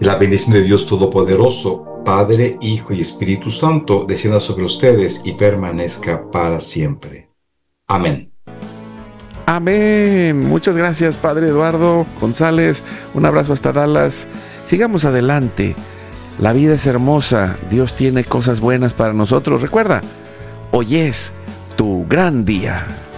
La bendición de Dios Todopoderoso, Padre, Hijo y Espíritu Santo, descienda sobre ustedes y permanezca para siempre. Amén. Amén. Muchas gracias, Padre Eduardo González. Un abrazo hasta Dallas. Sigamos adelante. La vida es hermosa. Dios tiene cosas buenas para nosotros. Recuerda, hoy es tu gran día.